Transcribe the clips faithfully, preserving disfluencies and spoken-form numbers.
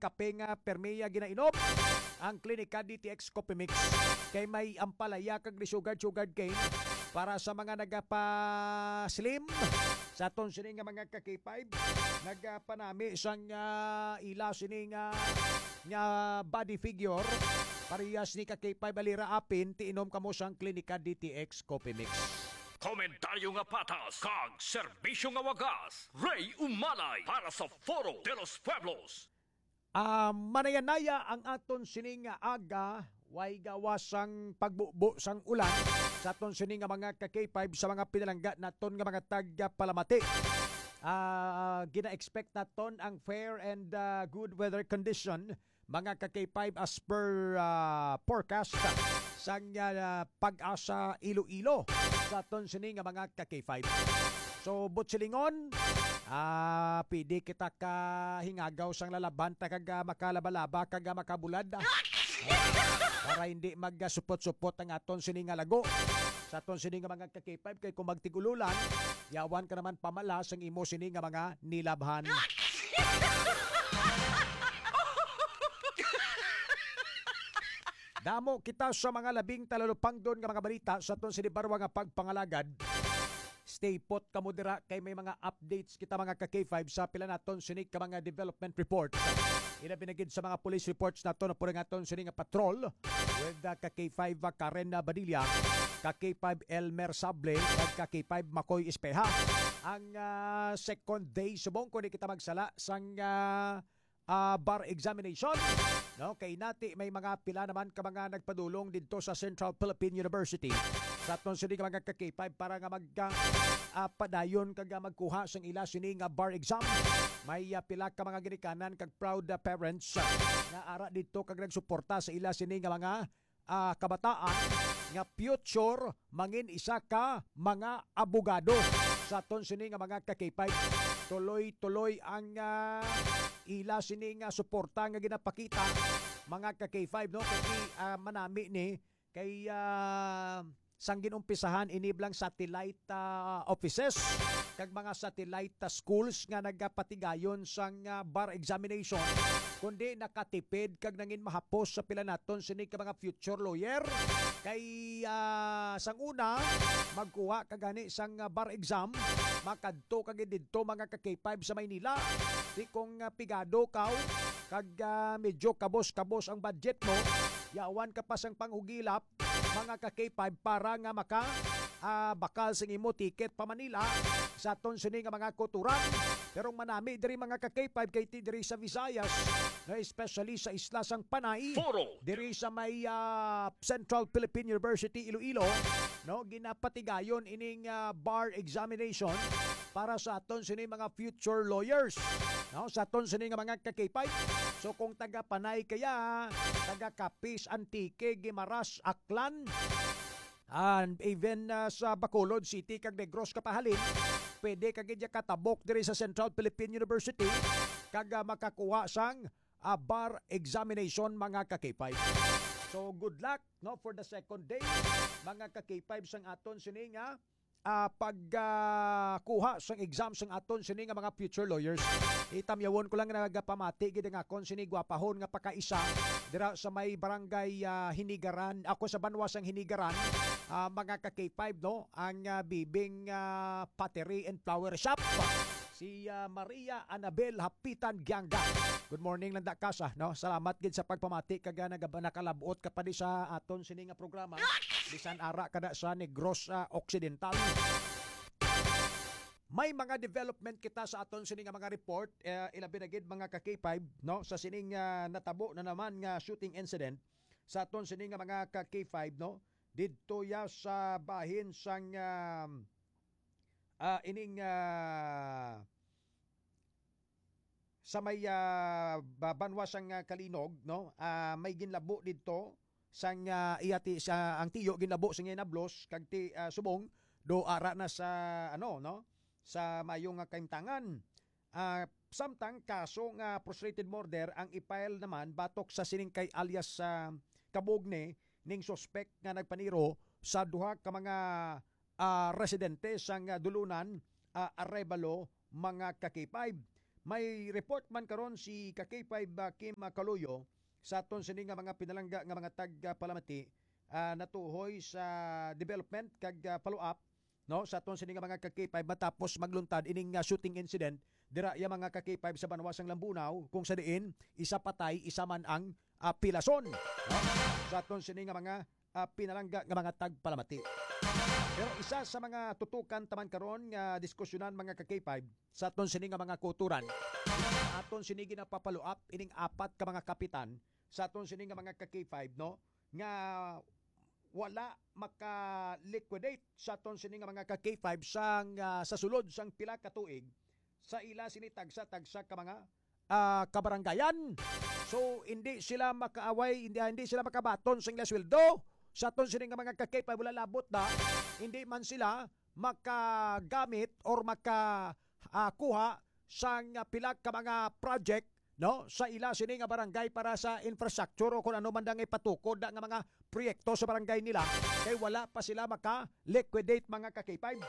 kape nga permeya ginainom ang Klinika D T X Coffee Mix kay may ampalaya kag ni sugar sugar cane para sa mga nagapa-slim sa aton sini nga mga ka-K five nagapanami sang uh, ila sini nga nga body figure parehas ni ka-K five alira apin ti inom kamo sang Klinika D T X Coffee Mix. Komentaryo nga patas kag serbisyo nga wagas Ray Umanay para sa Foro de los Pueblos. Uh, manayanaya ang aton sining nga aga way gawasang pagbubo sang ulan sa aton sining nga mga ka-K five sa mga pinalangga naton nga mga taga Palamati. Uh, gina-expect naton ang fair and uh, good weather condition mga ka-K five as per uh, forecast sang uh, Pag-asa Iloilo sa aton sini nga mga ka-K five. So butsilingon, ah pidi kita ka hingagaw sang lalaban ta kag makalabalaba kag makabulad. Ah, para hindi magsupot-supot ang aton sini nga lago. Sa aton sini nga mga ka-K five kay kung magtigululan, yawan ka naman pamala sang imo sini nga mga nilabhan. Damo kita sa mga labing talalupang doon nga mga balita sa aton sinibarwa nga pagpangalagad. Stay put kamo dira kay may mga updates kita mga ka-K five sa pila naton sinig ka mga development reports. Ina binagid sa mga police reports naton na pura naton sinig nga patrol with the ka-K five Karen Badilla, ka-K five Elmer Sable at ka-K five Makoy Espeha. Ang uh, second day subong ko ni kita magsala sang uh, uh, bar examination. No, kay nati may mga pila naman ka mga nagpadulong dito sa Central Philippine University sa aton sini nga mga ka-K five para nga mag uh, padayon kag magkuha sang ila sini nga bar exam. May uh, pila ka mga ginikanan kag proud uh, parents uh, nga ara dito kag nagsuporta sa ila sini nga mga uh, kabataan nga future mangin isa ka mga abogado sa aton sini nga mga ka-K five. Tuloy-tuloy ang uh, ila sini nga suporta nga ginapakita mga ka-K five no kay uh, manami ni kay uh, sang ginumpisahan iniblang satellite uh, offices kag mga satellite uh, schools nga nagapatigayon sang uh, bar examination kundi nakatipid kag nangin mahapos sa pila naton sini ka mga future lawyer kay uh, sang una magkuha kag gani sang uh, bar exam makadto kag didto mga ka-K five sa Maynila. Di kung uh, pigado ka kag uh, medyo kabos-kabos ang budget mo, yawan ka pa sang panghugilap mga ka-K five para nga maka uh, bakal sing imo ticket pa Manila sa aton sini nga mga kuturan. Pero manami diri mga ka-K five kay ti diri sa Visayas, na especially sa isla sang Panay, Foro. diri sa may uh, Central Philippine University Iloilo, no ginapatigayon ining uh, bar examination para sa aton sini mga future lawyers. No, sa aton sini nga mga ka-K five. So kung taga Panay kaya, taga Capiz, Antique, Guimaras, Aklan, and even uh, sa Bacolod City kag Negros kapahalin, pwede kag idya katabok diri sa Central Philippine University kag uh, makakuha sang uh, bar examination mga ka-K five. So good luck no for the second day mga ka-K five sang aton sini nga uh, pagkuha uh, sang exam sang aton sini nga mga future lawyers. Itamyawon ko lang nagapamati gid nga kon sini gwapahon nga pakaisa dira sa may barangay uh, Hinigaran, ako sa banwa sang Hinigaran, uh, mga ka-K five no ang uh, bibing uh, pottery and flower shop si uh, Maria Anabel Hapitan Gianga. Good morning lang da kasa no. Salamat gid sa pagpamati kag nakalabot ka pa di sa aton sini nga programa. Bisan ara kada sa Negros uh, Occidental. May mga development kita sa aton sini nga mga report uh, ilabi na gid mga ka-K five no sa sining uh, natabo na naman nga shooting incident sa aton sini nga mga ka-K five no didto ya sa bahin sang uh, uh, ining uh, sa may uh, banwa sang uh, Kalinog no uh, may ginlabo didto sang uh, iyati sa ang tiyo ginlabo sang inablos kag ti uh, subong do ara na sa ano no sa mayong nga kaimtangan. Uh, samtang kaso nga frustrated murder ang i-file naman batok sa siningkay alias sa uh, Kabugne ning suspect nga nagpaniro sa duha ka mga uh, residente sang uh, dulunan uh, Arevalo mga ka-K five. may report man karon si ka K five uh, Kim uh, Kaluyo sa aton sini nga mga pinalangga nga mga tag uh, palamati uh, natuhoy sa development kag uh, follow up no sa aton sini nga mga ka K five matapos magluntad ining uh, shooting incident dira ya mga ka K five sa Banwasang Lambunaw kung sa diin isa patay isa man ang uh, pilason no? Sa aton sini nga mga uh, pinalangga nga mga tag palamati. Pero isa sa mga tutukan taman karon nga diskusyonan mga ka K five sa aton sini nga mga kuturan aton sini ginapapalo up ining apat ka mga kapitan sa aton sini nga mga ka K five no nga wala maka-liquidate sa aton sini nga mga ka K five sang uh, sa sulod sang pila ka tuig sa ila sini tagsa-tagsa ka mga uh, kabaranggayan. So hindi sila makaaway, hindi, hindi sila makabaton sa ila sweldo. Sa aton sini nga mga ka K five wala labot na hindi man sila makagamit or makakuha uh, sang uh, pila ka mga project no sa ila sini nga barangay para sa infrastructure o kung ano man dang ipatukod nga mga proyekto sa barangay nila kay wala pa sila maka-liquidate mga ka K five.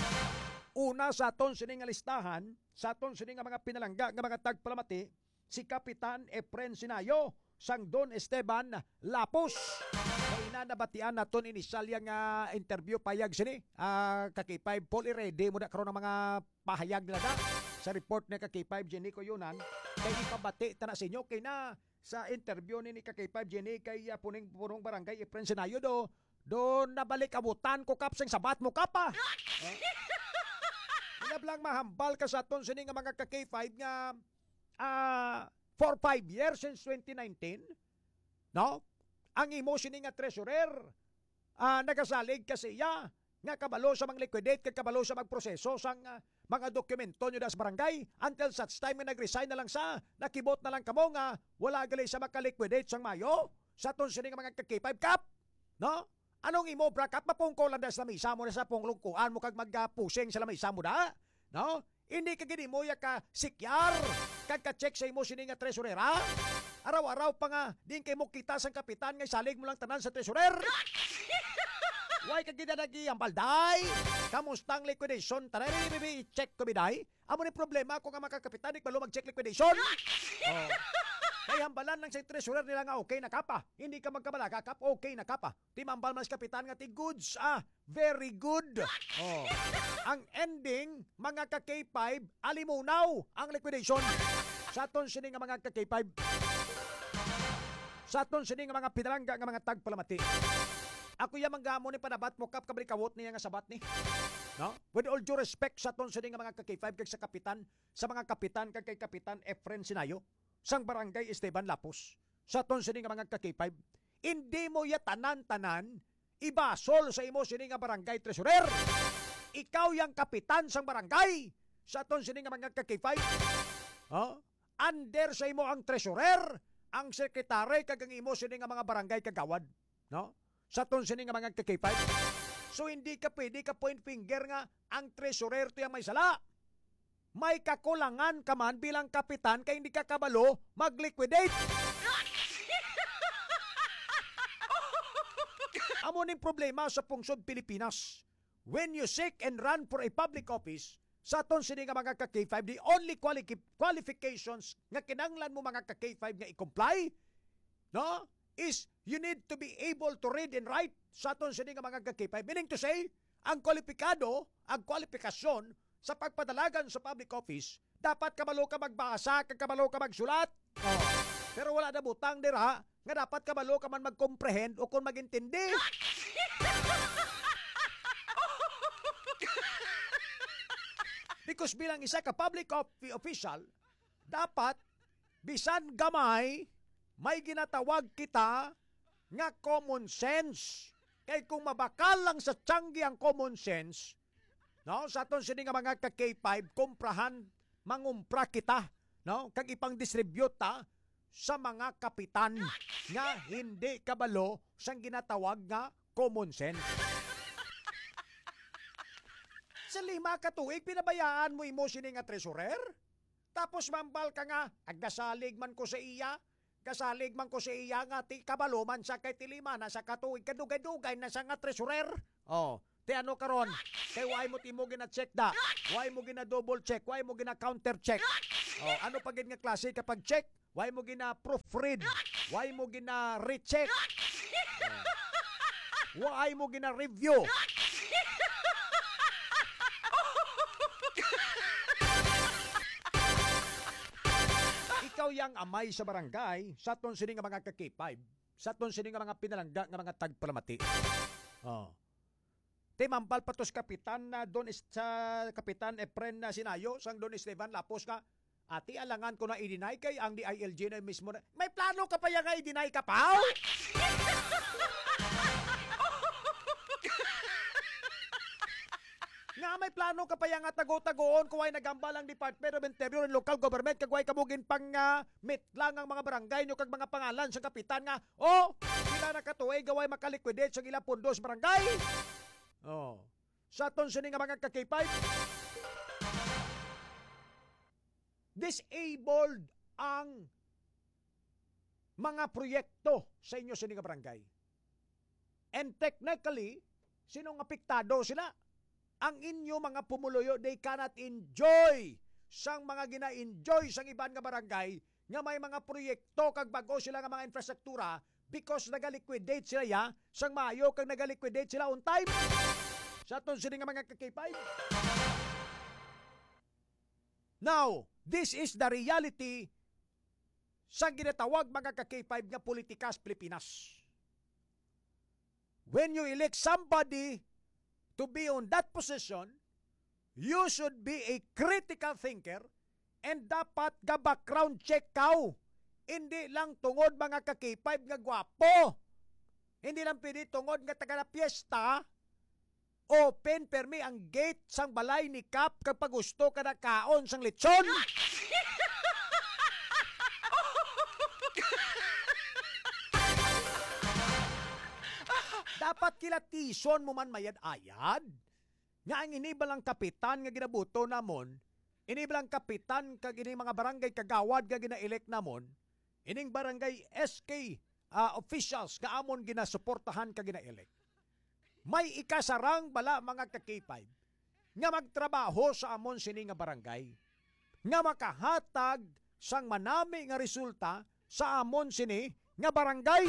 Una sa aton sini nga listahan, sa aton sini nga mga pinalangga nga mga tagpalamati, si Kapitan Efren Sinayo sang Don Esteban Lapos. Kay nanabatian naton inisyal yang uh, interview payag sini uh, ka K five fully ready mo na karon ang mga pahayag nila na sa report ni ka K five Jenny Koyunan kay ipabati ta na sa inyo kay na sa interview ni ka K five Jenny kay uh, puning punong barangay Efren Sinayo do do nabalik abutan ko kap sang sabat mo kapa. Eh? Inablang mahambal ka sa aton sini nga mga ka K five nga uh, for five years since twenty nineteen no ang imo sini nga treasurer uh, nagasalig kasi iya nga kabalo sa mga liquidate kag kabalo sa magproseso sang uh, mga dokumento nyo das barangay until such time nga nag-resign na lang sa nakibot na lang kamo nga wala gali sa maka-liquidate sang Mayo sa aton sini nga mga ka K five kap no. Anong imo brakat mapungko lang das na misa mo na sa punglungkuan mo kag magpusing sa misa mo da? No? Hindi ka gini mo ya ka sikyar kag ka-check sa imo sini nga treasurera. Araw-araw pa nga din kay mo kita sang kapitan nga salig mo lang tanan sa treasurer. Why ka gina nagi ang balday? Kamusta ang liquidation? Tanay bibi check ko biday. Amo ni problema ko nga makakapitan ik malo mag-check liquidation. Oh. Kay hambalan lang sa treasurer nila nga okay na kapa. Hindi ka magkabala kap okay na kapa. Timambal mas kapitan nga ti goods ah very good. Oh. Ang ending mga ka K five alimunaw ang liquidation. Sa aton sini nga mga ka K five. Sa aton sini nga mga pinalangga nga mga tagpalamati. Ako ya manggamo ni panabat mo kap kabalikawot niya nga sabat ni. No? With all due respect sa aton sini nga mga ka K five kag sa kapitan, sa mga kapitan kag kay Kapitan Efren Sinayo sang barangay Esteban Lapos. Sa aton sini nga mga ka K five, hindi mo ya tanan-tanan ibasol sa imo sini nga barangay treasurer. Ikaw yang kapitan sang barangay. Sa aton sini nga mga ka K five. Huh? Under sa imo ang treasurer, ang sekretary kag ang imo sini nga mga barangay kagawad, no? Sa aton sini nga mga ka K five. So hindi ka pwede ka point finger nga ang treasurer to yang may sala. May kakulangan ka man bilang kapitan kay hindi ka kabalo mag-liquidate. Amo ning problema sa pungsod Pilipinas. When you seek and run for a public office, sa aton sini nga mga ka K five, the only quali- qualifications nga kinanglan mo mga ka K five nga i-comply, no, is you need to be able to read and write sa aton sini nga mga ka K five. Meaning to say, ang kwalipikado, ang kwalifikasyon sa pagpadalagan sa public office, dapat kabalo ka magbasa, kag kabalo ka magsulat. Oh. Pero wala na butang dira nga dapat kabalo ka man mag-comprehend o kung magintindi. Because bilang isa ka public official, dapat bisan gamay may ginatawag kita nga common sense. Kay kung mabakal lang sa tiyanggi ang common sense, no, sa aton sini nga mga ka K five, kumprahan, mangumpra kita, no, kag ipang distribute ta sa mga kapitan nga hindi kabalo sang ginatawag nga common sense. Sa lima ka tuig, pinabayaan mo imo sini nga treasurer? Tapos mambal ka nga, agdasalig man ko sa iya, kasalig man ko sa iya nga, ti kabalo man sa kay tilima, na sa katuig, kadugay-dugay na sa nga treasurer. Oh, ti ano karon? Kay why mo timo gina-check da? Why mo gina-double check? Why mo gina-counter check? Oh, ano pa gid nga klase kapag check, why mo gina proofread, why mo gina recheck, oh. Why mo gina review. Ikaw yang amay sa barangay, sa ton sini nga mga ka K five, sa ton sini nga mga pinalangga nga mga tagpalamati. Oh. Te mampal patos kapitan na Don is sa kapitan Efren na Sinayo sang Don Esteban Lapos ka. Ati alangan ko na i-deny kay ang D I L G na mismo na. May plano ka pa ya nga i-deny ka pa? Nga may plano ka pa ya nga tago-tagoon kung ay nagambal ang Department of Interior and Local Government kagway kamugin pang uh, meet lang ang mga barangay nyo kag mga pangalan sa kapitan nga. Oh, sila nakatuway gaway makaliquidate sa ilang pundos barangay. Oh. Sa ton sini nga mga ka-K five, disabled ang mga proyekto sa inyo sini nga barangay. And technically, sinong apektado sila? Ang inyo mga pumuluyo, they cannot enjoy sang mga gina-enjoy sang iban nga barangay nga may mga proyekto kag bago sila nga mga infrastruktura because nagaliquidate sila ya sang maayo kag nagaliquidate sila on time. Sa aton sini nga mga ka-K five. Now, this is the reality sa ginatawag mga ka-K five nga politika sa Pilipinas. When you elect somebody to be on that position, you should be a critical thinker and dapat ga background check kao. Hindi lang tungod mga ka-K five nga gwapo. Hindi lang pwede tungod nga taga na piyesta. Open permi ang gate sang balay ni Kap kapag gusto ka na kaon sang lechon. Dapat kilatison mo man mayad-ayad. Nga ang inibalang kapitan nga ginabuto namon, inibalang kapitan kag ini mga barangay kagawad nga gina-elect namon, ining barangay S K uh, officials nga amon ginasuportahan kag gina-elect. May ikasarang bala mga ka-K five nga magtrabaho sa amon sini nga barangay nga makahatag sang manami nga resulta sa amon sini nga barangay.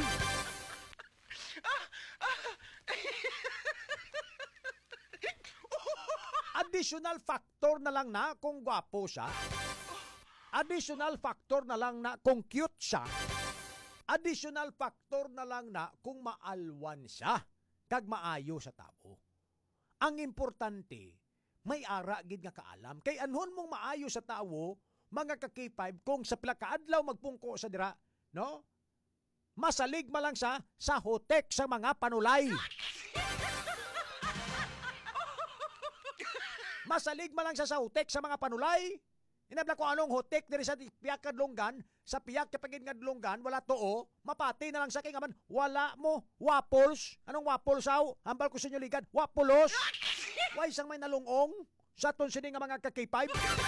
Additional factor na lang na kung gwapo siya. Additional factor na lang na kung cute siya. Additional factor na lang na kung maalwan siya kag maayo sa tao. Ang importante, may ara gid nga kaalam. Kay anhon mong maayo sa tao, mga ka-K five, kung sa pila ka adlaw magpungko sa dira, no? Masalig ma lang sa sa hotek sa mga panulay. Masalig ma lang sa sa hotek sa mga panulay. Inabla ko anong hotek diri sa piyak kadlonggan, sa piyak kapagid nga dlonggan, wala too, mapati na lang sa kingaman, wala mo wapols. Anong wapols aw? Hambal ko sa inyo ligad, wapolos. Why sang may nalungong sa ton sini nga mga ka-K five?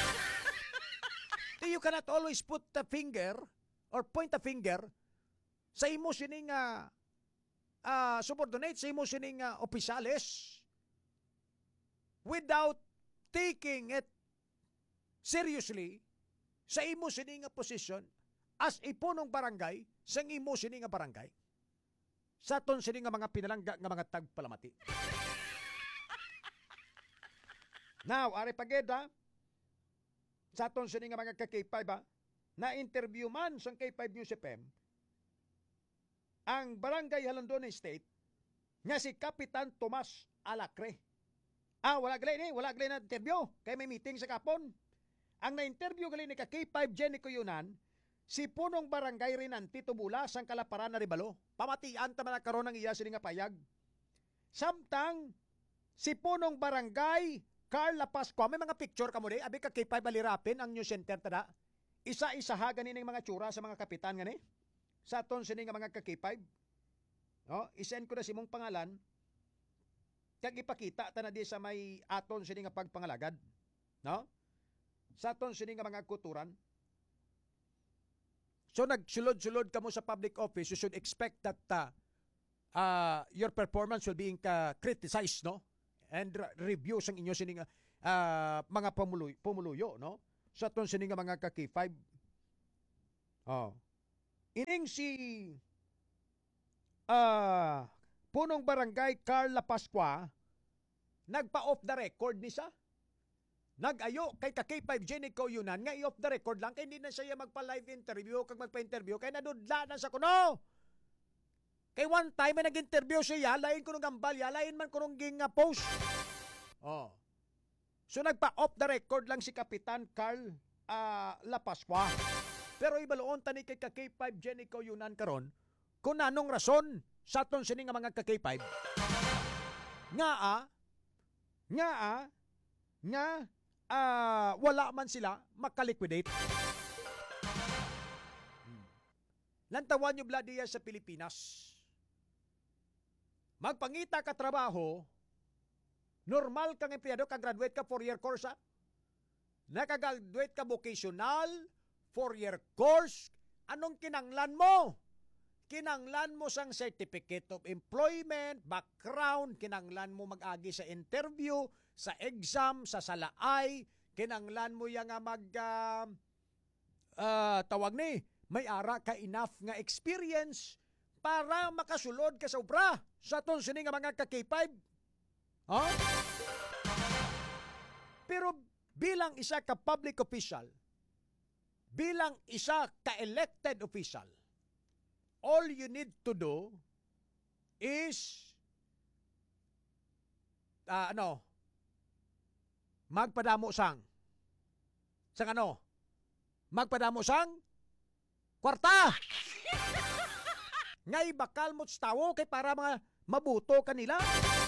You cannot always put the finger or point the finger sa imo sini nga uh, subordinate, sa imo sini nga opisyales without taking it seriously sa imo sini nga position as ipunong barangay sa imo sini nga barangay sa ton sini nga mga pinalangga nga mga tagpalamati. Now, ari pageda sa ton sini nga mga ka-K five ha, na interview man sa K five News F M ang barangay Halandon Estate nga si Kapitan Tomas Alacre. Ah, wala gali ni, wala gali na interview kay may meeting sa kapon. Ang na-interview gali ni ka-K five Jenny Kuyunan, si punong barangay Rinanti Tubula sang Kalaparan na Ribalo. Pamatian ta man karon ang iya sini nga payag. Samtang si punong barangay Carla Pascua, may mga picture kamo di, abi ka-K five balirapin ang news center tada. Isa-isa ha ganin mga tsura sa mga kapitan gani. Sa ton sini nga mga ka-K five. No, isend ko na si mong pangalan. Kag ipakita ta na di sa may aton sini nga pagpangalagad. No? Sa aton sini nga mga kuturan. So nagsulod-sulod kamo sa public office, you should expect that uh, uh, your performance will being uh, criticized, no? And re- review sang inyo sini nga uh, mga pumuluy, pumuluyo, no? sa ton sini nga mga ka-K five. Oh. Ining si ah punong barangay Carla Pascua nagpa-off the record ni sa. Nag-ayo kay ka-K five Jenico Yunan nga i-off the record lang kay hindi na siya magpa-live interview kag magpa-interview kay nadudla na sa kuno. Kay one time may nag-interview siya, lain ko nung gambal, lain man ko nung ging uh, post. Oh. So nagpa-off the record lang si Kapitan Carl uh, La Pascua. Pero ibaloon tani kay ka-K five Jenico Yunan karon kung anong rason sa aton sini nga mga ka-K five. Nga a, nga a, nga uh, wala man sila makaliquidate. Hmm. Lantawan nyo bladiya sa Pilipinas. Magpangita ka trabaho, normal kang empleyado, ka-graduate ka four-year course ha? Nakagraduate ka vocational, four-year course, anong kinanglan mo? Kinanglan mo sang certificate of employment, background, kinanglan mo mag-agi sa interview, sa exam, sa salaay, kinanglan mo yang nga mag uh, uh, tawag ni, may ara ka enough nga experience para makasulod ka sa obra sa ton sini nga mga ka-K five. Huh? Pero bilang isa ka public official, bilang isa ka elected official, all you need to do is uh, ano, magpadamo sang sang ano? Magpadamo sang kwarta. Ngay bakal mo tawo kay para mga mabuto kanila.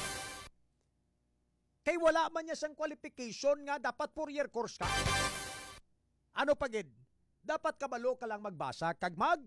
Kay wala man niya sang qualification nga dapat four-year course ka. Ano pagid? Dapat kabalo ka lang magbasa kag mag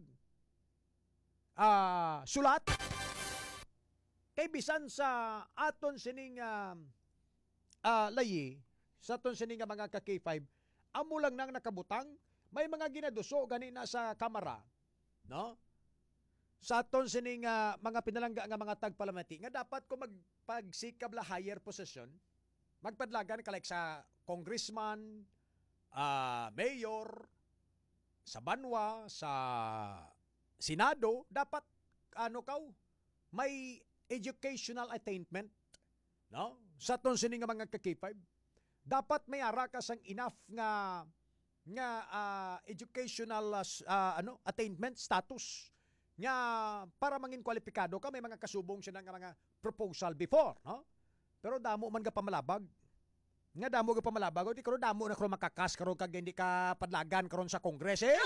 uh, sulat. Kay bisan sa aton sining uh, uh, layi, sa aton sining mga ka-K five, amo lang nang nakabutang, may mga ginaduso gani na sa kamera, no? Sa aton sining uh, mga pinalangga nga mga tagpalamati nga dapat ko magpagsikab la higher position, magpadlagan ka like sa congressman, uh, mayor, sa banwa, sa senado, dapat ano kaw may educational attainment, no? Sa aton sining nga mga ka-K five, dapat may ara ka sang enough nga nga uh, educational uh, ano attainment status nga para mangin kwalipikado ka. May mga kasubong siya ng mga proposal before, no? Pero damo man ka pamalabag. Nga damo ka pamalabag, o di karon damo na karon makakas karon kag hindi ka padlagan karon sa Kongres eh.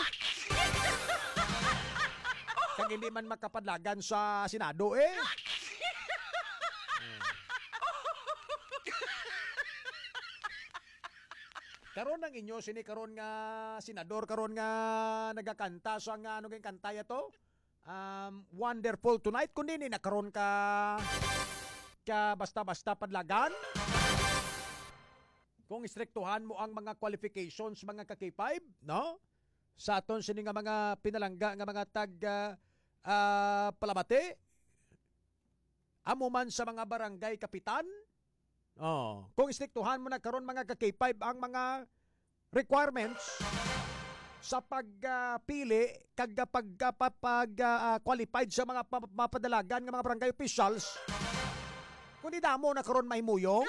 Kag hindi man makapadlagan sa Senado eh. Karon ang inyo sini karon nga senador karon nga nagakanta sa nga ano kang kanta ya to? Um, Wonderful Tonight kundi ni nakaroon ka ka basta-basta padlagan. Kung istriktuhan mo ang mga qualifications mga ka-K five, no? Sa aton sini nga mga pinalangga nga mga tag uh, uh, palamati, amo man sa mga barangay kapitan. Oh, kung istriktuhan mo na karon mga ka-K five ang mga requirements sa pagpili uh, kag pag pag uh, qualified sa mga mapadalagan ng mga barangay officials, kundi damo na karon mahimuyong.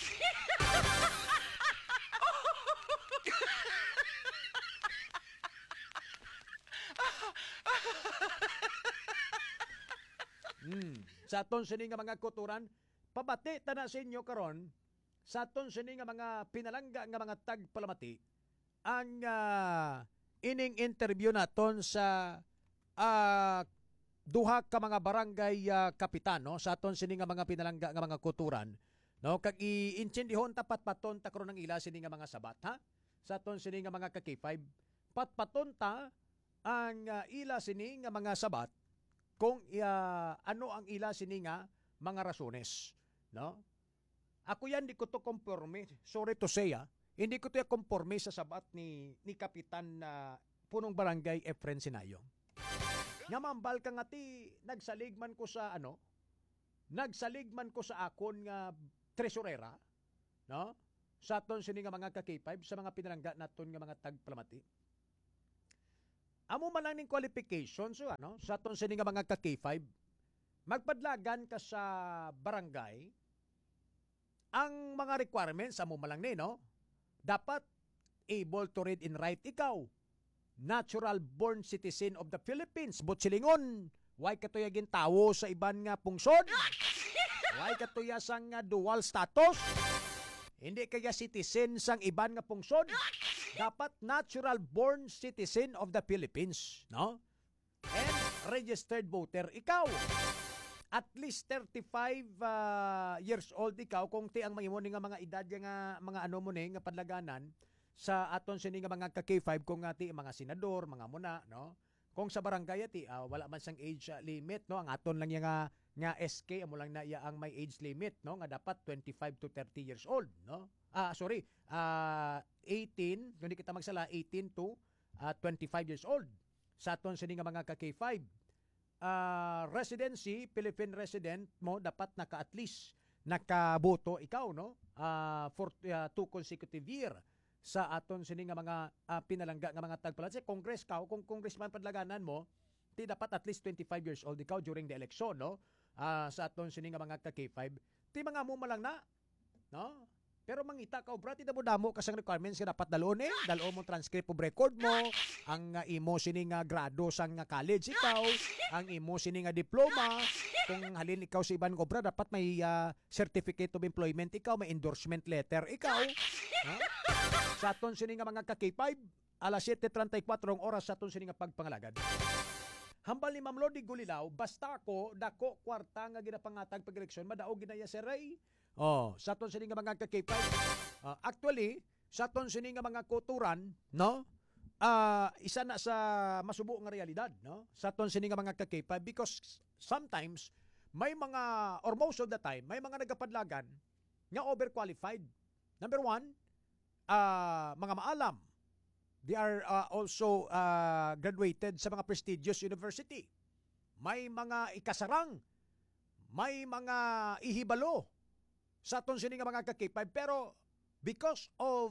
Hmm. Sa aton sini nga mga kuturan, pabati ta na sa inyo karon sa aton sini nga mga pinalangga nga mga tagpalamati ang uh, ining interview naton sa uh, duha ka mga barangay uh, kapitan, no? Sa aton sini nga mga pinalangga nga mga kuturan, no? Kag i-intindihon tapat paton ta karon ang ila sini nga mga sabat, ha? Sa aton sini nga mga ka-K five, patpaton ta ang uh, ila sini nga mga sabat kung uh, ano ang ila sini nga mga rasones, no? Ako yan di ko to conforme, sorry to say, ha? Hindi ko to conforme sa sabat ni ni Kapitan na uh, punong barangay Efren Sinayong. Nga mambal ka nga ti nagsalig man ko sa ano, nagsalig man ko sa akon nga tresurera, no? sa aton sini nga mga ka K five sa mga pinalangga naton nga mga tagpalamati. Amo man lang ning qualifications so, ano sa aton sini nga mga ka K five. Magpadlagan ka sa barangay, ang mga requirements amo man lang ni no. Dapat able to read and write ikaw. Natural born citizen of the Philippines. Butsilingon. Why katuyagin tawo sa iban nga pungsod? Why katuya sang nga dual status? Hindi kaya citizen sang iban nga pungsod? Dapat natural born citizen of the Philippines, no? And registered voter ikaw. At least thirty-five uh, years old ikaw kung ti ang mahimo ni nga mga edad nga mga ano mo ni nga padlaganan sa aton sini nga mga ka K five kung nga ti mga senador, mga muna, no? Kung sa barangay ti uh, wala man sang age uh, limit, no? Ang aton lang nga nga S K amo lang na iya ang may age limit, no? Nga dapat twenty-five to thirty years old, no? Ah, sorry, uh, eighteen, kung di kita magsala, eighteen to uh, twenty-five years old. Sa aton sini nga mga ka K five, uh, residency, Philippine resident mo dapat naka at least nakaboto ikaw, no? Uh, for uh, two consecutive year sa aton sini nga mga uh, pinalangga nga mga tagpalat. Sa Congress ka, kung congressman padlaganan mo, ti dapat at least twenty-five years old ikaw during the election, no? Uh, sa aton sini nga mga ka K five. Ti mga mo malang na, no? Pero mangita ka obra ti damo damo kasang requirements nga dapat dalon eh. Dalo mo transcript of record mo, ang uh, imo sini nga grado sang nga college ikaw, ang imo sini nga diploma. Kung halin ikaw sa iban obra dapat may uh, certificate of employment ikaw, may endorsement letter ikaw. No? Sa aton sini nga mga ka K five, alas siyete treinta y cuatro ang oras sa aton sini nga pagpangalagad. Hambal ni Ma'am Lodi Gulilaw, basta ko dako kwarta nga ginapangatag pag-eleksyon, madaog ginaya si Ray. Oh, sa aton sini nga mga ka K five. Uh, actually, sa aton sini nga mga kuturan, no? Uh, isa na sa masubo nga realidad, no? Sa aton sini nga mga ka K five because sometimes may mga or most of the time may mga nagapadlagan nga overqualified. Number one, uh, mga maalam. They are uh, also uh, graduated sa mga prestigious university. May mga ikasarang, may mga ihibalo sa aton sini nga mga ka K five, pero because of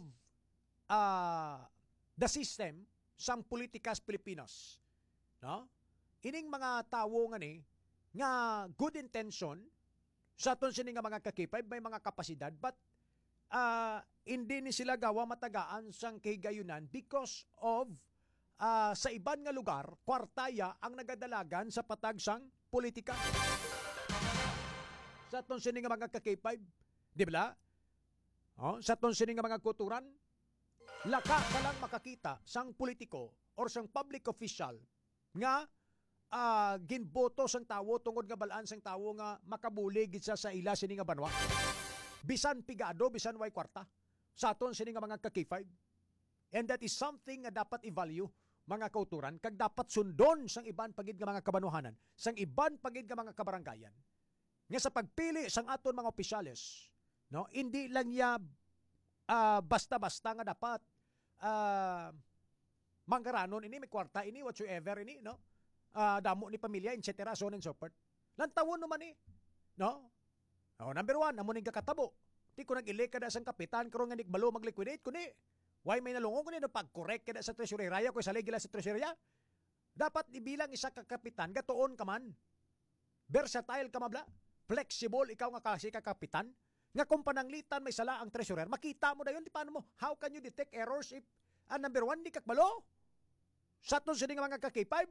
uh, the system sang politikas Pilipinas, no? Ining mga tawo nga ni nga good intention sa aton sini nga mga ka K five, may mga kapasidad, but uh, hindi ni sila gawa matagaan sang kahigayunan because of uh, sa iban nga lugar kwartaya ang nagadalagan sa patag sang politika. Sa aton sini nga mga ka K five, di ba? Oh, sa aton sini nga mga kuturan, laka ka lang makakita sang politiko or sang public official nga uh, ginboto sang tawo tungod nga balaan sang tawo nga makabuli gid sa sa ila sini nga banwa. Bisan pigado, bisan way kwarta. Sa aton sini nga mga ka K five. And that is something nga dapat i-value mga kauturan kag dapat sundon sang iban pagid nga mga kabanuhanan, sang iban pagid nga mga kabarangayan. Nga sa pagpili sang aton mga opisyales, no, hindi lang ya uh, basta-basta nga dapat uh, manggaranon ini may kwarta ini whatsoever ini, no, uh, damo ni pamilya et cetera so on and so forth. Lantawon naman ni, no. Oh, number one, amo ning kakatabo. Ti ko nag-elect kada sang kapitan karon nga nigbalo mag-liquidate kundi. Why may nalungog kundi no pag-correct kada sa treasureria ko sa legila sa treasureria. Dapat ibilang isa ka kapitan gatuon ka man. Versatile ka mabla. Flexible ikaw nga kasi ka kapitan. Nga kung pananglitan may sala ang treasurer, makita mo dayon di paano mo. How can you detect errors if ah, number one di kakbalo? Sa aton sini nga mga ka K five.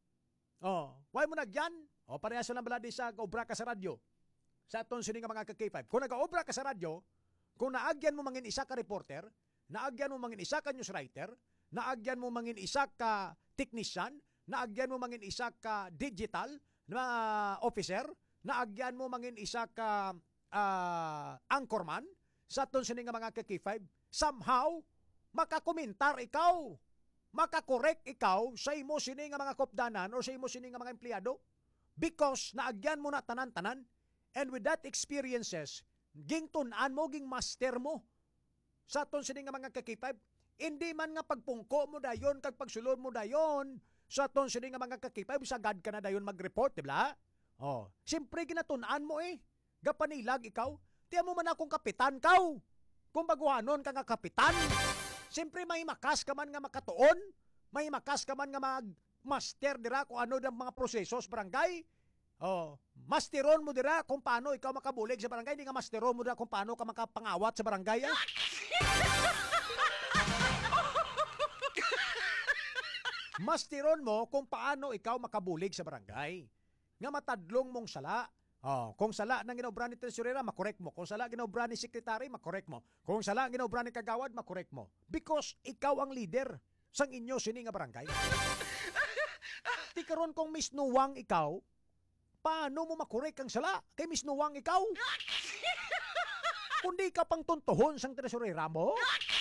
Oh, why mo nagyan? Oh, parehas lang bala di sa obra ka sa radyo. Sa aton sini nga mga ka K five. Kung nag-obra ka sa radyo, kung naagyan mo mangin isa ka reporter, naagyan mo mangin isa ka news writer, naagyan mo mangin isa ka technician, naagyan mo mangin isa ka digital na officer, naagyan mo mangin isa ka uh, anchorman, sa aton sini nga mga ka K five, somehow makakomentar ikaw, makakorek ikaw sa imo sini nga mga kopdanan o sa imo sini nga mga empleyado because naagyan mo na tanan-tanan. And with that experiences, ging tunan mo, ging master mo sa aton sini nga mga ka K five, hindi man nga pagpungko mo dayon kag pagsulod mo dayon sa aton sini nga mga ka K five, sagad ka na dayon mag-report, di ba? Oh, siyempre ginatunan mo eh. Gapanilag ikaw. Tiyan mo man akong kapitan kaw. Kung baguhanon ka nga kapitan, siyempre may makas ka man nga makatuon, may makas ka man nga mag-master dira kung ano ng mga proseso sa barangay. Oh, masteron mo dira kung paano ikaw makabulig sa barangay, hindi nga masteron mo dira kung paano ka makapangawat sa barangay. Ah? Masteron mo kung paano ikaw makabulig sa barangay. Nga matadlong mong sala. Oh, kung sala nang ginobra ni tresurera, makorek mo. Kung sala ginobra ni sekretary, makorek mo. Kung sala ginobra ni kagawad, makorek mo. Because ikaw ang leader sang inyo sini nga barangay. Ti karon kung misnuwang ikaw, paano mo makorek ang sala? Kay misnuwang ikaw. Kundi ka pang tuntuhon sang tresurera mo.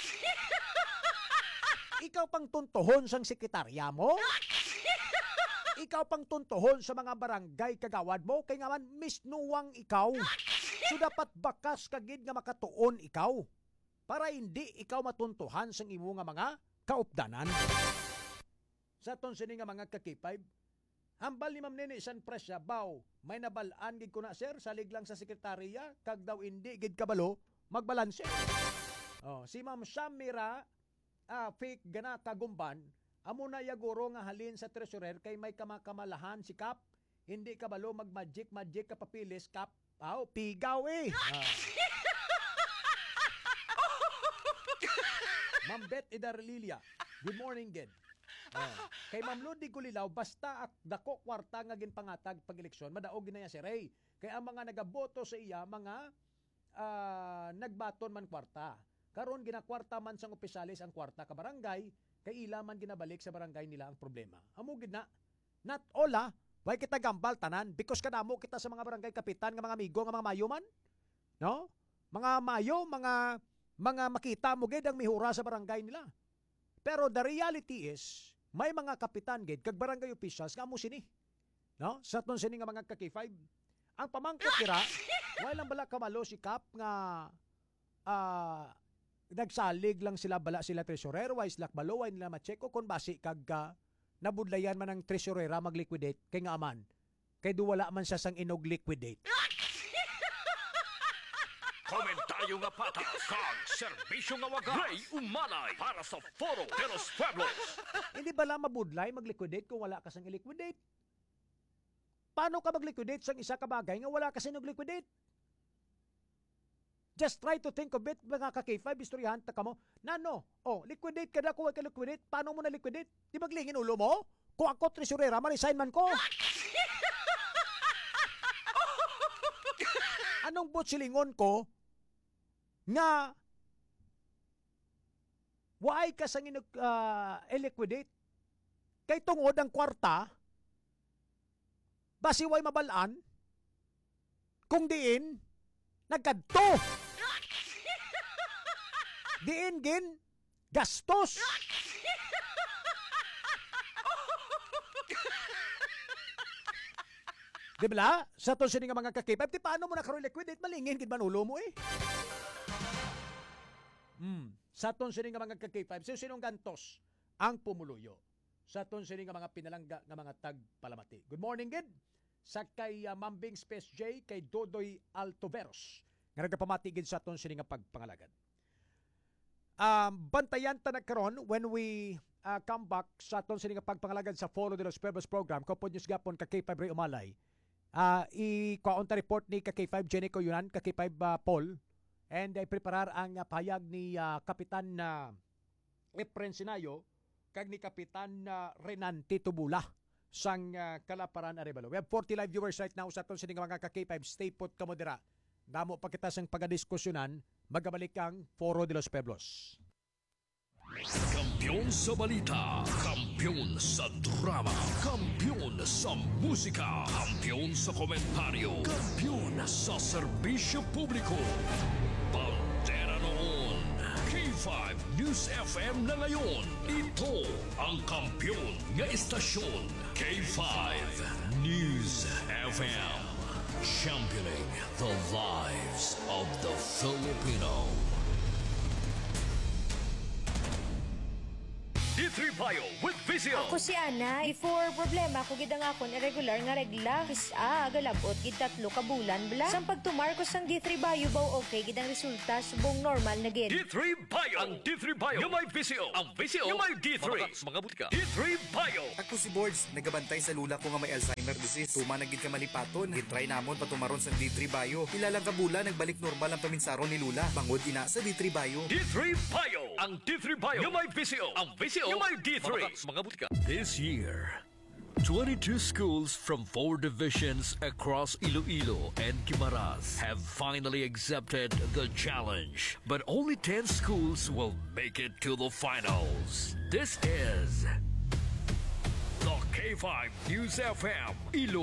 Ikaw pang tuntuhon sang sekretarya mo? Ikaw pang tuntuhon sa mga barangay kagawad mo? Kaya nga man, misnuwang ikaw. So dapat bakas kagid nga makatuon ikaw para hindi ikaw matuntuhan sang imo nga mga kaupdanan. Sa ton sini nga mga ka-K five, hambal ni Ma'am Nene San Presya, baw, may nabalaan gid ko na sir, salig lang sa sekretarya, kag daw hindi gid kabalo, magbalanse. Oh, si Ma'am Shamira, Ah, fake gana kagumban, amo na yaguro nga halin sa treasurer kay may kamakamalahan si Kap, hindi kabalo mag-magic magic ka papilis Kap, aw pigaw eh. Ah. Ma'am Beth Idarlilia, good morning gid. Ah. Kay Ma'am Ludi Gulilaw, basta ak dako kwarta nga ginpangatag pag eleksyon, madaog ginaya si Ray. Kay ang mga nagaboto sa iya mga uh, nagbaton man kwarta. Karon ginakwarta man sang opisyalis ang kwarta ka barangay, kay ila man ginabalik sa barangay nila ang problema. Amo gid na. Not all ah, why kita gambal tanan because kadamo kita sa mga barangay kapitan nga mga amigo nga mga mayo man. No? Mga mayo, mga mga makita mo gid ang mihura sa barangay nila. Pero the reality is, may mga kapitan gid kag barangay officials nga amo sini. No? Sa ton sini nga mga ka-K five. Ang pamangkot dira, wala lang bala kamalo si Kap nga ah uh, nagsalig lang sila bala sila treasurer, wise lak balo, wala nila macheko kung basi kag uh, nabudlayan man ang treasurera mag-liquidate kay nga aman. Kay duwala man siya sang inog liquidate. Komentaryo nga patas kag serbisyo nga wagas. Ray Umalay para sa Foro de los Pueblos. Hindi bala mabudlay mag-liquidate kung wala ka sang i-liquidate? Paano ka mag-liquidate sang isa ka bagay nga wala ka sang liquidate? Just try to think of it, mga ka-K five, istoryahan ta ka mo. Nano, oh, liquidate ka na kung ka liquidate. Paano mo na liquidate? Di maglingin ulo mo? Kung ako tresurera, ma-resign man ko. Anong butsilingon ko nga why ka sang uh, i-liquidate? Kay tungod ang kwarta, basi way mabalaan, kung diin, nagkadto. Diin gin, gastos. Di ba? Sa to sini nga mga ka-K five, di paano mo nakaroon liquidate? Malingin gid manulo mo eh. Hmm. Sa to sini nga mga ka-K five, sino sinong gantos ang pumuluyo? Sa to sini nga mga pinalangga nga mga tagpalamati. Good morning gid. Sa kay uh, Mambing Space J, kay Dodoy Altoveros. Nga nagpamati gid sa to sini nga pagpangalagad. Um, bantayan ta nagkaroon when we uh, come back sa aton sini nga pagpangalagad sa Foro de los Pueblos program ko po news gapon ka K five Ray Umalay. Uh, i-kwaon ta report ni ka K five Jenico Yunan, ka K five uh, Paul, and ay uh, preparar ang uh, pahayag ni uh, Kapitan na uh, Efren Sinayo kag ni Kapitan uh, Renan Titubula sang uh, Kalaparan Arevalo. We have forty live viewers right now sa aton sini nga mga ka K five. Stay put kamo dira. Damo pa kita sang pagadiskusyonan. Magabalik ang Foro de los Pueblos. Kampiyon sa balita, kampiyon sa drama, kampiyon sa musika, kampiyon sa komentaryo, kampiyon sa serbisyo publiko. Bandera noon, K five News F M na ngayon. Ito ang kampiyon nga istasyon, K five News F M. Championing the lives of the Filipino. Dito three Bio with Visio. Ako si Ana, before problema ko gid ang akon irregular nga regla. Kisa galabot gid tatlo ka bulan bla. Sang pagtumar ko sang D three Bio baw okay gid ang resulta subong normal na gid. D three Bio. Ang D three Bio. Yung may Visio. Ang Visio. Yung may D three. Mga butika. D three Bio. Ako si Boards, nagabantay sa lula ko nga may Alzheimer disease. Tuma na gid ka malipaton. Gitry namon patumaron sa D three Bio. Ilalang kabula nagbalik normal ang paminsaron ni Lula. Bangod ina sa D three Bio. D three Bio. Ang D three Bio. Yung may Visio. Ang Visio. Yung may D three. Mga butika. This year, twenty-two schools from four divisions across Iloilo and Guimaras have finally accepted the challenge. But only ten schools will make it to the finals. This is the K five News F M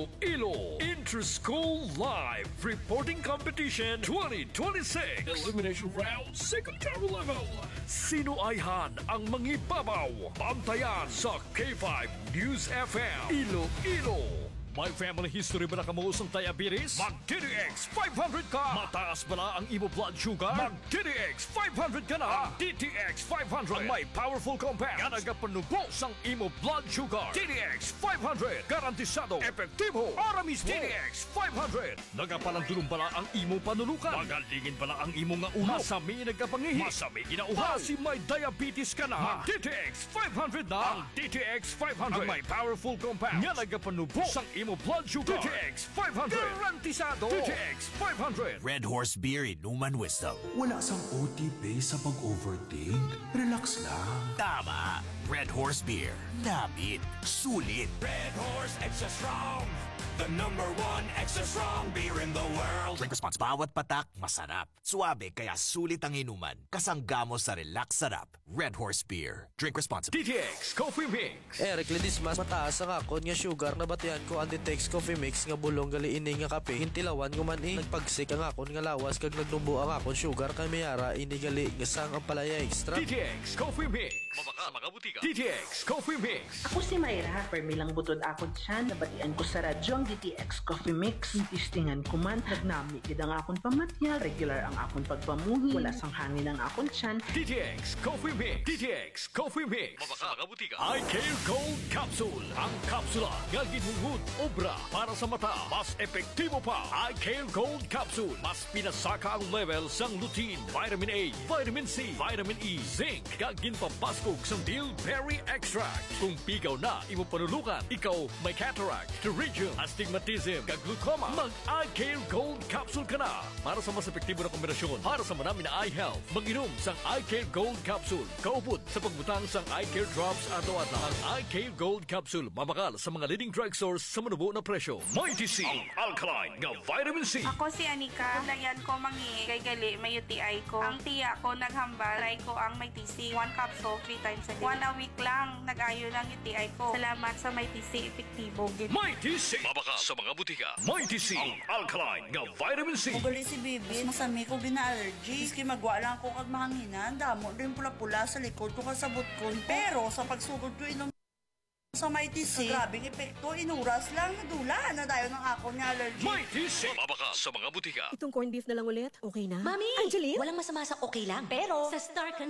Iloilo Inter-School Live Reporting Competition twenty twenty-six Elimination Round Secondary Level. Sino ayhan ang mangibabaw? Bantayan sa K five News F M Iloilo. May family history ba na kamuos ng diabetes? Mag-D D X five hundred ka! Mataas ba na ang imo blood sugar? Mag-D D X five hundred ka na! Ang D T X five hundred ang may powerful compounds nga nagapanubos ang imo blood sugar. D D X five hundred garantisado, epektibo, para mismo. D D X five hundred nagapalandulong bala ang imo panulukan. Magalingin bala ang imo nga ulo. Masami nagapangihi. Masami ginauhaw. Kasi may diabetes ka na. Mag-D T X five hundred na! Ang D T X five hundred ang may powerful compounds nga nagapanubos ang imo blood sugar. D T X five hundred garantisado. D T X five hundred. Red Horse Beer Inuman Wisdom. Wala sang O T P sa pag-overthink. Relax lang. Tama. Red Horse Beer. Namit. Sulit. Red Horse Extra Strong. The number one extra strong beer in the world. Drink response. Bawat patak, masarap. Suabe, kaya sulit ang inuman. Kasanggamo sa relax sarap. Red Horse Beer. Drink responsibly. D T X Coffee Mix. Eric Ledis mas mataas ang akon nga sugar na batian ko ang Ditex Coffee Mix nga bulong gali ini nga kape. Hintilawan ko man eh. Nagpagsik ang akon nga lawas kag nagnumbo ang akon sugar kay mayara ini gali nga sang ang palaya extra. D T X Coffee Mix. Mabaka mga butika. D T X Coffee Mix. Ako si Mayra, permilang butod ako dyan, nabatian ko sa radyo ang D T X Coffee Mix. Intistingan ko man, nagnami kid ang akong pamatyal, regular ang akong pagpamuhi, wala sang hangin ang akong tiyan. D T X Coffee Mix. D T X Coffee Mix. Mabaka mga butika. I-Care Gold Capsule. Ang kapsula nga ginhungod obra para sa mata. Mas epektibo pa. I-Care Gold Capsule. Mas pinasaka ang level sang lutein, vitamin A, vitamin C, vitamin E, zinc, kagin pampaskog sang bilberry extract. Kung pigaw na imo panulukan, ikaw may cataract, pterygium, astigmatism, kag glaucoma, mag-I-Care Gold Capsule ka na. Para sa mas epektibo na kombinasyon, para sa manami na eye health, mag-inom sang I-Care Gold Capsule. Kaupod sa pagbutang sang I-Care Drops ato at ang I-Care Gold Capsule mabakal sa mga leading drugstores sa manubo na presyo. Mighty C, ang alkaline nga vitamin C. Ako si Anika. Layan ko mangi kay gali may U T I ko. Ang tiya ko naghambal. Try ko ang may T C. One capsule, three times a day. One a week lang. Nag-ayo lang U T I ko. Salamat sa may T C. Epektibo. Mighty C. Mabaka sa mga butika. Mighty C, ang alkaline nga vitamin C. Ugali si Bibis, masami ko gina-allergy. Iski magwa lang ko kag mahanginan. Damo din pula-pula sa likod ko kasabot ko. Pero sa pagsugod ko inom sa Mighty C, grabing epekto, inuras lang, nadula na tayo ng ako niya allergy. Mighty C. Mabaka sa mga butika. Itong corned beef na lang ulit, okay na? Mami! Angeline? Walang masama sa okay lang. Pero, Sa Star